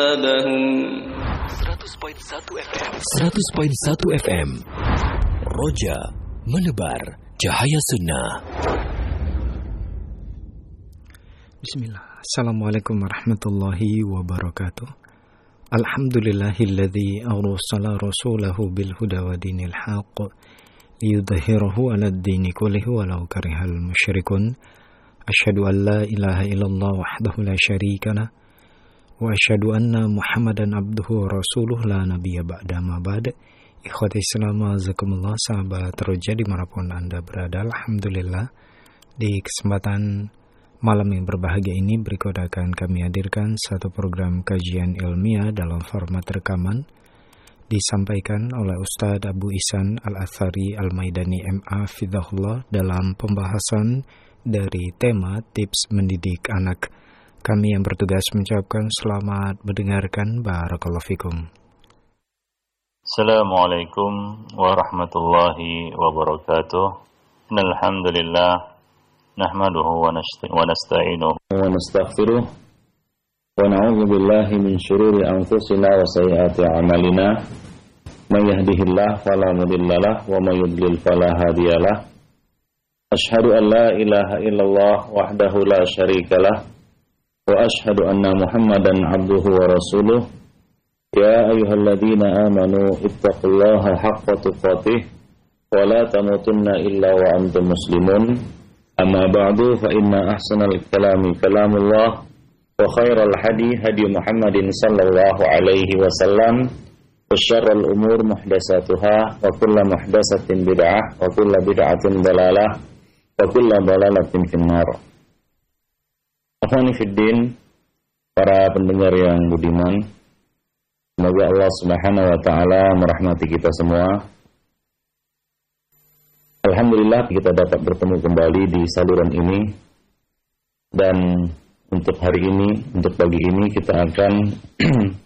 100.1 FM Roja menebar cahaya sunnah. Bismillah. Assalamualaikum warahmatullahi wabarakatuh. Alhamdulillahilladzi arsala rasulahu bil huda wa dinil haqq liyudhhirahu 'alad dini kullihi walau karihal musyrikun. Asyhadu an la ilaha illallah wahdahu la syarikalah wa asyhadu anna Muhammadan abduhu wa rasuluh la nabiyya ba'da ma ba'd. Ikhwati Islam, azakumullah, sahabat Roja dimanapun Anda berada. Alhamdulillah, di kesempatan malam yang berbahagia ini berikut akan kami hadirkan satu program kajian ilmiah dalam format rekaman disampaikan oleh Ustadz Abu Ihsan Al-Athari Al-Maidani MA Fidahullah dalam pembahasan dari tema tips mendidik anak. Kami yang bertugas mengucapkan selamat mendengarkan. Barakallahu fikum. Assalamualaikum warahmatullahi wabarakatuh. Innal hamdalillah nahmaduhu wa nasta'inuhu wa nastaghfiruh wa na'udzu billahi min shururi anfusina wa sayyiati a'malina. May yahdihillahu fala mudhillalah wa may yudlil fala hadiyalah. Asyhadu an la ilaha illallah wahdahu la syarikalah wa asyhadu anna Muhammadan abduhu wa rasuluh. Ya ayyuhalladzina amanu ittaqullaha haqqa tuqatih wa la tamutunna illa wa antum muslimun. Amma ba'du, fa inna ahsanal kalami kalamullah wa khairal hadi hadi Muhammadin sallallahu alaihi wasallam wa syarrul umur muhdatsatuha wa kullu muhdatsatin bid'ah wa kullu bid'atin dalalah wa kullu dalalatin finnar. Akhwani fiddin, para pendengar yang budiman, semoga Allah Subhanahu wa taala merahmati kita semua. Alhamdulillah kita dapat bertemu kembali di saluran ini. Dan untuk hari ini, untuk pagi ini kita akan